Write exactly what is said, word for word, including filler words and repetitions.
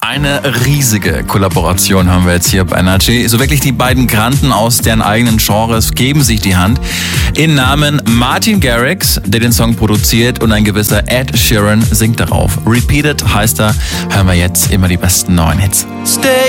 Eine riesige Kollaboration haben wir jetzt hier bei Energy. So wirklich die beiden Granden aus deren eigenen Genres geben sich die Hand. In Namen Martin Garrix, der den Song produziert, und ein gewisser Ed Sheeran singt darauf. Repeated heißt er. Hören wir jetzt immer die besten neuen Hits. Stay